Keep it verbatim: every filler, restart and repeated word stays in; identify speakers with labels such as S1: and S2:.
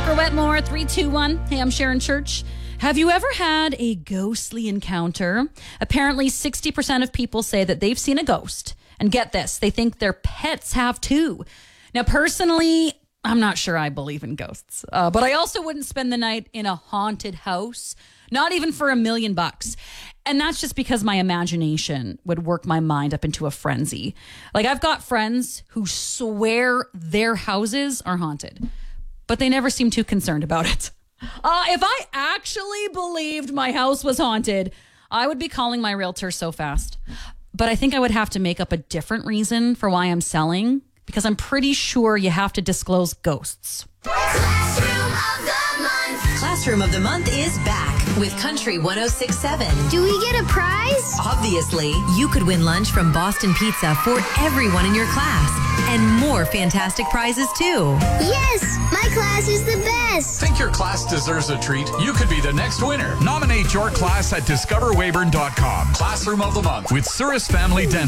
S1: Parker Wetmore, three two one. Hey, I'm Sharon Church. Have you ever had a ghostly encounter? Apparently, sixty percent of people say that they've seen a ghost. And get this, they think their pets have too. Now, personally, I'm not sure I believe in ghosts. Uh, but I also wouldn't spend the night in a haunted house, not even for a million bucks. And that's just because my imagination would work my mind up into a frenzy. Like, I've got friends who swear their houses are haunted, but they never seem too concerned about it. Uh, if I actually believed my house was haunted, I would be calling my realtor so fast. But I think I would have to make up a different reason for why I'm selling, because I'm pretty sure you have to disclose ghosts.
S2: Classroom of the Month. Classroom of the Month is back with Country one oh six point seven.
S3: Do we get a prize?
S2: Obviously, you could win lunch from Boston Pizza for everyone in your class. And more fantastic prizes, too.
S3: Yes! My class is the best!
S4: Think your class deserves a treat? You could be the next winner. Nominate your class at discover weyburn dot com. Classroom of the Month with Souris Family Dental.